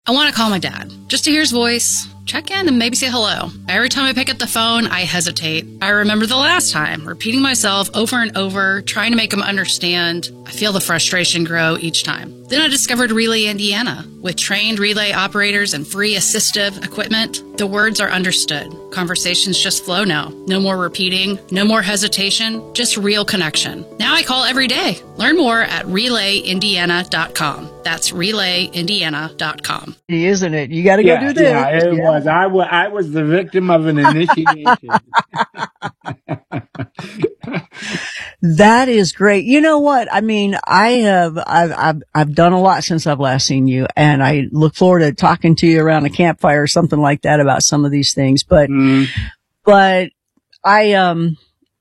I want to call my dad just to hear his voice, check in, and maybe say hello. Every time I pick up the phone, I hesitate. I remember the last time, repeating myself over and over, trying to make him understand. I feel the frustration grow each time. Then I discovered Relay Indiana. With trained relay operators and free assistive equipment, the words are understood. Conversations just flow now. No more repeating, no more hesitation, just real connection. Now I call every day. Learn more at relayindiana.com. That's relayindiana.com. Isn't it? You got to go do this. Yeah, it was. I was the victim of an initiation. That is great. You know what? I mean, I've done a lot since I've last seen you, and I look forward to talking to you around a campfire or something like that about some of these things. But I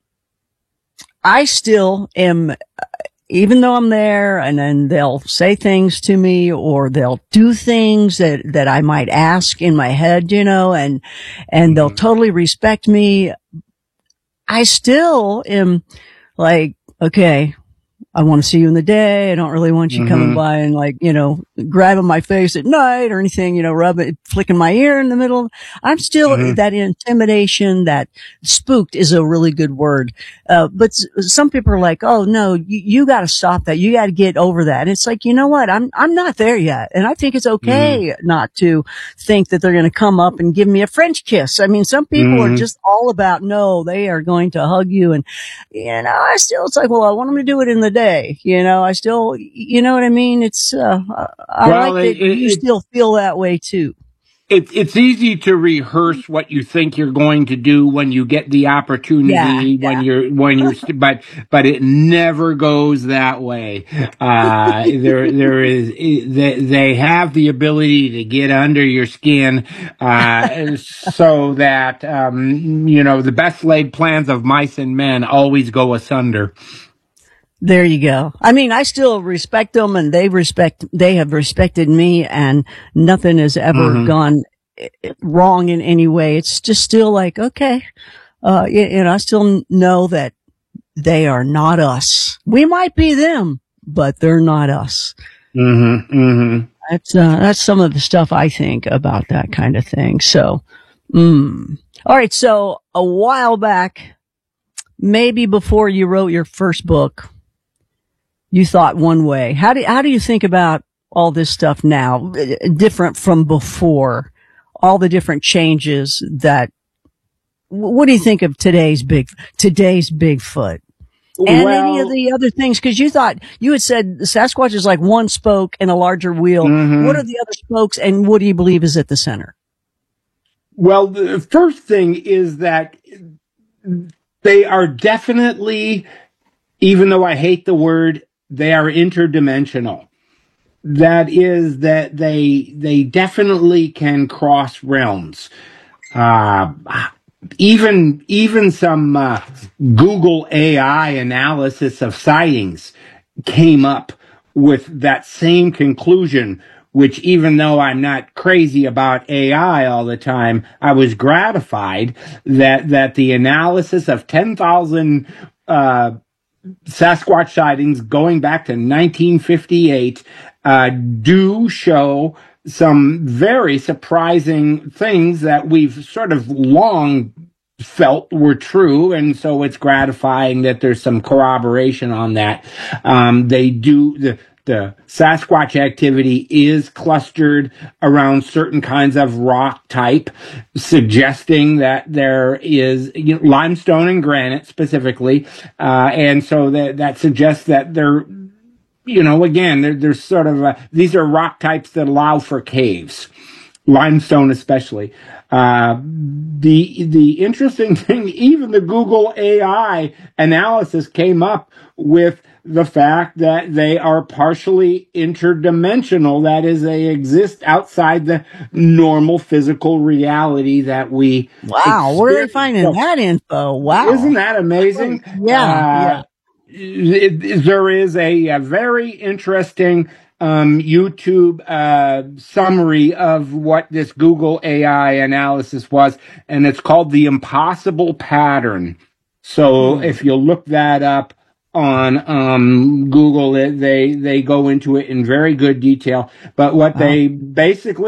still am, even though I'm there, and then they'll say things to me or they'll do things that I might ask in my head, you know, and they'll totally respect me. I still am like, okay, I want to see you in the day. I don't really want you coming by and like, you know, grabbing my face at night or anything, you know, flicking my ear in the middle. I'm still that intimidation, that spooked is a really good word. But some people are like, oh no, you got to stop that. You got to get over that. And it's like, you know what? I'm not there yet. And I think it's okay not to think that they're going to come up and give me a French kiss. I mean, some people are just all about, no, they are going to hug you. And, you know, it's like, well, I want them to do it in the day. You know, I still, you know what I mean? It's, you still feel that way too. It's easy to rehearse what you think you're going to do when you get the opportunity, but it never goes that way. They have the ability to get under your skin, so that, you know, the best laid plans of mice and men always go asunder. There you go. I mean, I still respect them, and they have respected me, and nothing has ever gone wrong in any way. It's just still like, okay, you know, I still know that they are not us. We might be them, but they're not us. That's some of the stuff I think about that kind of thing. So, all right. So a while back, maybe before you wrote your first book, you thought one way. How do you think about all this stuff now, different from before, all the different changes what do you think of today's Bigfoot? And any of the other things? Cause you had said the Sasquatch is like one spoke in a larger wheel. What are the other spokes, and what do you believe is at the center? Well, the first thing is that they are definitely, even though I hate the word, they are interdimensional. That is that they definitely can cross realms. Even some Google AI analysis of sightings came up with that same conclusion, which, even though I'm not crazy about AI all the time, I was gratified that the analysis of 10,000 Sasquatch sightings going back to 1958 do show some very surprising things that we've sort of long felt were true, and so it's gratifying that there's some corroboration on that. The Sasquatch activity is clustered around certain kinds of rock type, suggesting that there is limestone and granite specifically, and so that suggests that there, again, there's sort of these are rock types that allow for caves, limestone especially. The interesting thing, even the Google AI analysis came up with the fact that they are partially interdimensional. That is, they exist outside the normal physical reality that we Wow, where are they finding that info? Wow. Isn't that amazing? Yeah. There is a very interesting YouTube summary of what this Google AI analysis was, and it's called The Impossible Pattern. So if you look that up on Google, they go into it in very good detail. But what they basically